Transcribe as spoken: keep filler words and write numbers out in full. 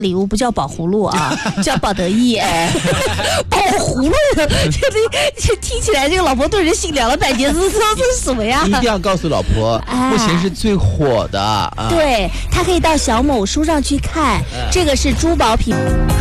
礼物不叫宝葫芦啊，叫宝得意。宝葫芦，这这听起来这个老婆顿时心凉了半截，这这是什么呀？ 一定要告诉老婆， 哎、 目前是最火的。啊、 对，她可以到小某书上去看，这个是珠宝品。